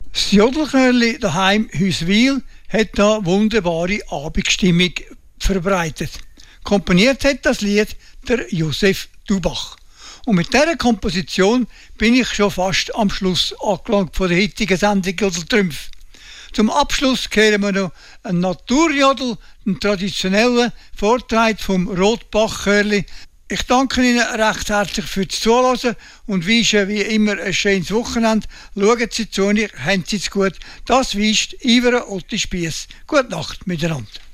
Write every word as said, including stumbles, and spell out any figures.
Das Jodelchörli daheim Hüswil hat da wunderbare Abendstimmung verbreitet. Komponiert hat das Lied der Josef Dubach. Und mit dieser Komposition bin ich schon fast am Schluss angelangt von der heutigen Sendung Jodeltrümpf. Zum Abschluss hören wir noch einen Naturjodel, einen traditionellen Vortrag vom Rotbachchörli. Ich danke Ihnen recht herzlich fürs Zuhören und wünsche wie immer ein schönes Wochenende. Schauen Sie zu, haben Sie es gut. Das wünscht Ivere Otti Spiess. Gute Nacht miteinander.